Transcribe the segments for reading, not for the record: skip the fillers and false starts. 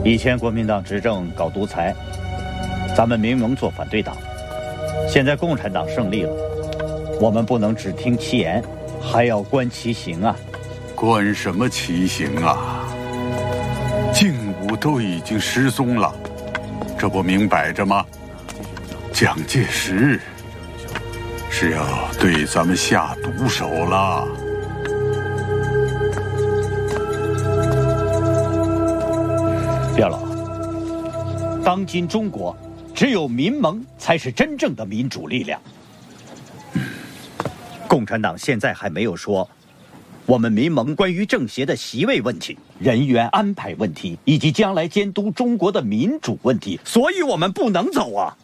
以前国民党执政搞独裁，咱们民盟做反对党。现在共产党胜利了，我们不能只听其言，还要观其行啊！ 观什么其行啊？劲舞都已经失踪了，这不明摆着吗？蒋介石是要对咱们下毒手了。 廖老，当今中国只有民盟才是真正的民主力量。共产党现在还没有说我们民盟关于政协的席位问题、人员安排问题，以及将来监督中国的民主问题，所以我们不能走啊！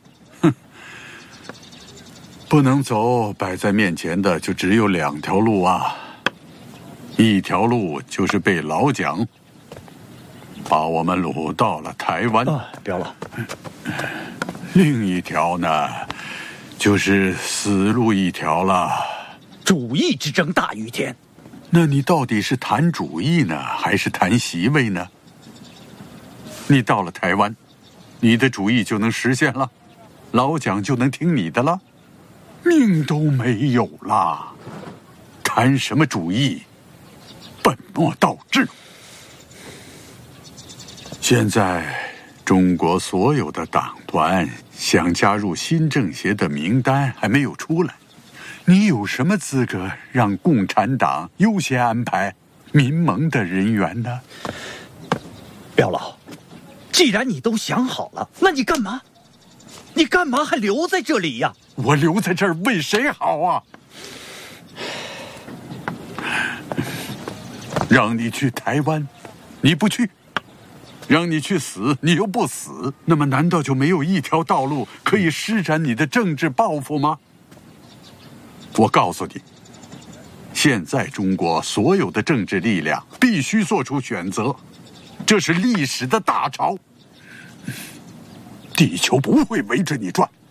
不能走，摆在面前的就只有两条路啊。一条路就是被老蒋把我们掳到了台湾， 彪老。 另一条呢，就是死路一条了。 主义之争大于天。 那你到底是谈主义呢，还是谈席位呢？你到了台湾，你的主义就能实现了，老蒋就能听你的了，命都没有了，谈什么主义？本末倒置。现在中国所有的党团想加入新政协的名单还没有出来，你有什么资格让共产党优先安排民盟的人员呢？ 彪老，既然你都想好了，那你干嘛？你干嘛还留在这里呀？ 我留在这儿为谁好啊？让你去台湾，你不去；让你去死，你又不死。那么难道就没有一条道路可以施展你的政治抱负吗？我告诉你，现在中国所有的政治力量必须做出选择，这是历史的大潮，地球不会围着你转。